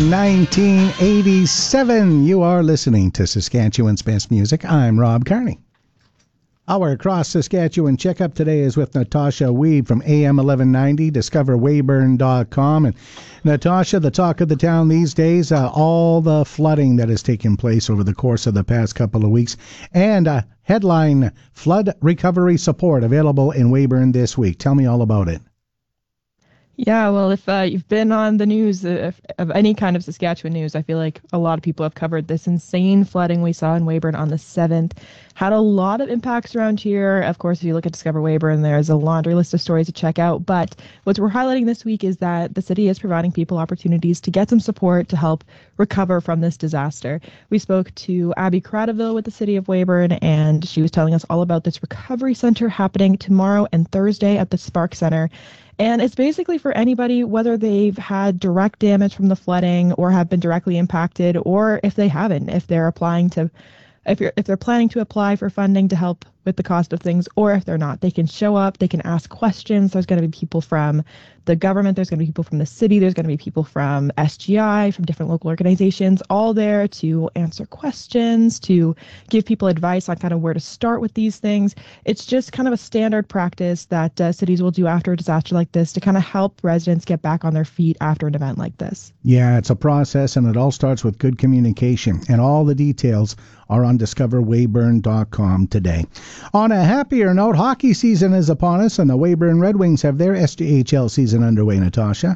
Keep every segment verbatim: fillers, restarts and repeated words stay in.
nineteen eighty-seven. You are listening to Saskatchewan's Best Music. I'm Rob Carney. Our Across Saskatchewan checkup today is with Natasha Weeb from A M eleven ninety, discover weyburn dot com. And Natasha, the talk of the town these days, uh, all the flooding that has taken place over the course of the past couple of weeks, and uh, headline, flood recovery support available in Weyburn this week. Tell me all about it. Yeah, well, if uh, you've been on the news uh, of any kind of Saskatchewan news, I feel like a lot of people have covered this insane flooding we saw in Weyburn on the seventh. Had a lot of impacts around here. Of course, if you look at Discover Weyburn, there's a laundry list of stories to check out. But what we're highlighting this week is that the city is providing people opportunities to get some support to help recover from this disaster. We spoke to Abby Cradaville with the city of Weyburn, and she was telling us all about this recovery center happening tomorrow and Thursday at the Spark Center. And it's basically for anybody, whether they've had direct damage from the flooding or have been directly impacted, or if they haven't, if they're applying to, if you're, if they're planning to apply for funding to help with the cost of things, or if they're not, they can show up, they can ask questions. There's going to be people from the government, there's going to be people from the city, there's going to be people from S G I, from different local organizations, all there to answer questions, to give people advice on kind of where to start with these things. It's just kind of a standard practice that uh, cities will do after a disaster like this to kind of help residents get back on their feet after an event like this. Yeah, it's a process, and it all starts with good communication, and all the details are on discover weyburn dot com today. On a happier note, hockey season is upon us, and the Weyburn Red Wings have their S J H L season underway, Natasha.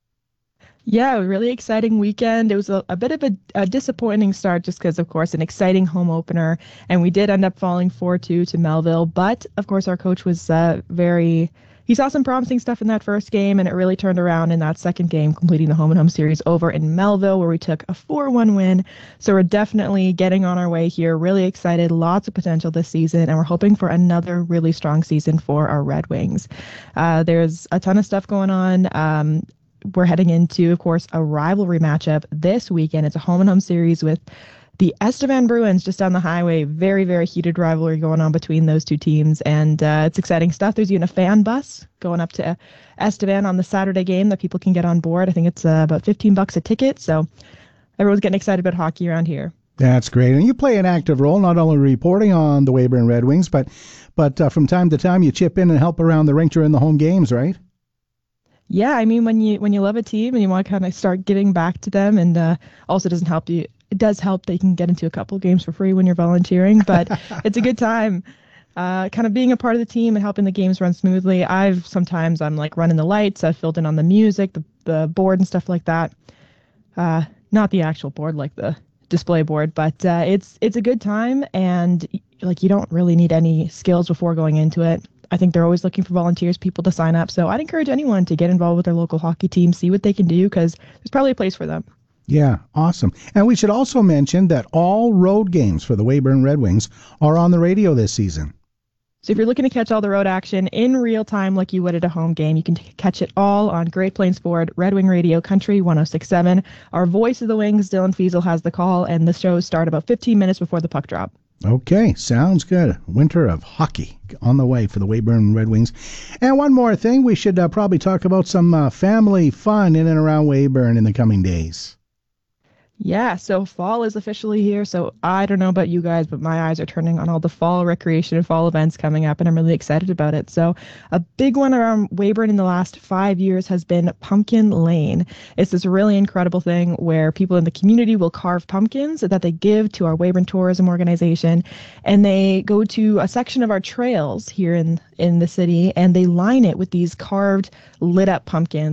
Yeah, a really exciting weekend. It was a, a bit of a, a disappointing start just because, of course, an exciting home opener, and we did end up falling four two to Melville. But, of course, our coach was uh, very... He saw some promising stuff in that first game, and it really turned around in that second game, completing the home and home series over in Melville, where we took a four one win. So we're definitely getting on our way here. Really excited. Lots of potential this season, and we're hoping for another really strong season for our Red Wings. Uh, there's a ton of stuff going on. Um, we're heading into, of course, a rivalry matchup this weekend. It's a home and home series with the Estevan Bruins just down the highway. Very, very heated rivalry going on between those two teams. And uh, it's exciting stuff. There's even a fan bus going up to Estevan on the Saturday game that people can get on board. I think it's uh, about fifteen bucks a ticket. So everyone's getting excited about hockey around here. That's great. And you play an active role, not only reporting on the Weyburn Red Wings, but but uh, from time to time you chip in and help around the rink during the home games, right? Yeah, I mean, when you when you love a team and you want to kind of start giving back to them, and uh, also doesn't help you. It does help that you can get into a couple of games for free when you're volunteering, but it's a good time. Uh, kind of being a part of the team and helping the games run smoothly. I've sometimes I'm like running the lights. I've filled in on the music, the the board and stuff like that. Uh, not the actual board, like the display board, but uh, it's it's a good time, and like you don't really need any skills before going into it. I think they're always looking for volunteers, people to sign up. So I'd encourage anyone to get involved with their local hockey team, see what they can do, because there's probably a place for them. Yeah, awesome. And we should also mention that all road games for the Weyburn Red Wings are on the radio this season. So if you're looking to catch all the road action in real time like you would at a home game, you can t- catch it all on Great Plains Ford, Red Wing Radio, Country one oh six point seven. Our voice of the Wings, Dylan Fiesel, has the call, and the shows start about fifteen minutes before the puck drop. Okay, sounds good. Winter of hockey on the way for the Weyburn Red Wings. And one more thing, we should uh, probably talk about some uh, family fun in and around Weyburn in the coming days. Yeah, so fall is officially here. So I don't know about you guys, but my eyes are turning on all the fall recreation and fall events coming up, and I'm really excited about it. So a big one around Weyburn in the last five years has been Pumpkin Lane. It's this really incredible thing where people in the community will carve pumpkins that they give to our Weyburn Tourism Organization, and they go to a section of our trails here in, in the city, and they line it with these carved, lit up pumpkins.